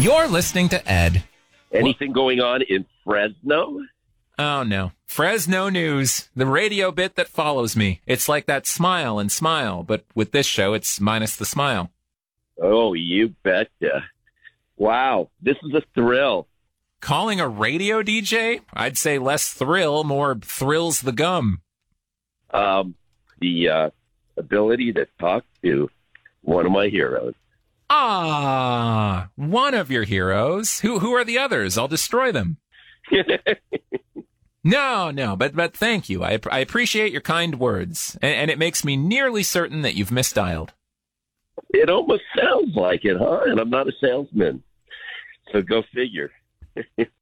You're listening to Ed. Anything going on in Fresno? Oh, no. Fresno News, the radio bit that follows me. It's like that Smile and Smile, but with this show, it's minus the smile. Oh, you betcha. Wow, this is a thrill. Calling a radio DJ? I'd say less thrill, more thrills the gum. The ability to talk to one of my heroes. Ah, one of your heroes. Who are the others? I'll destroy them. No, but thank you. I appreciate your kind words, and it makes me nearly certain that you've misdialed. It almost sounds like it, huh? And I'm not a salesman, so go figure.